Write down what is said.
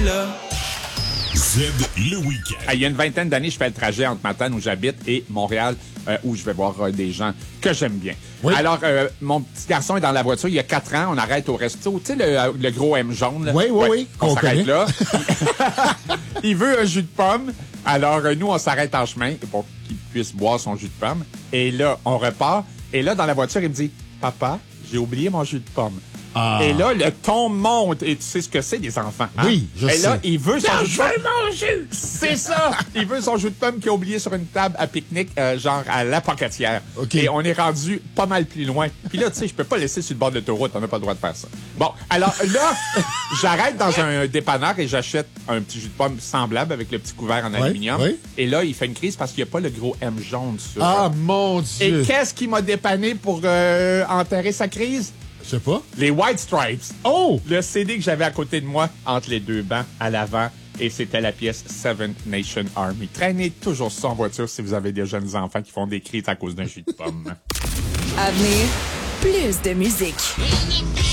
là. Z le week-end. Il y a une vingtaine d'années, je fais le trajet entre Matane, où j'habite, et Montréal, où je vais voir des gens que j'aime bien. Oui. Alors, mon petit garçon est dans la voiture il y a 4 ans. On arrête au resto. Tu sais, le gros M jaune. Là? Oui, oui, oui. On qu'on s'arrête connaît. là. Il veut un jus de pomme. Alors, nous, on s'arrête en chemin pour qu'il puisse boire son jus de pomme. Et là, on repart. Et là, dans la voiture, il me dit, « Papa, j'ai oublié mon jus de pomme. » Et là, le ton monte. Et tu sais ce que c'est, les enfants. Hein? Oui, je sais. Et là, il veut son jus de Je pomme. veux mon jus! C'est ça! Il veut son jus de pomme qu'il a oublié sur une table à pique-nique, genre à la pocatière. OK. Et on est rendu pas mal plus loin. Puis là, tu sais, je peux pas laisser sur le bord de l'autoroute, on n'a pas le droit de faire ça. Bon, alors là, j'arrête dans un dépanneur et j'achète un petit jus de pomme semblable avec le petit couvert en aluminium. oui. Et là, il fait une crise parce qu'il n'y a pas le gros M jaune sur. Ah, mon Et Dieu. qu'est-ce qui m'a dépanné pour enterrer sa crise? Je sais pas. Les White Stripes. Oh! Le CD que j'avais à côté de moi, entre les deux bancs, à l'avant, et c'était la pièce Seven Nation Army. Traînez toujours ça en voiture si vous avez des jeunes enfants qui font des crises à cause d'un jus de pomme. À venir, plus de musique.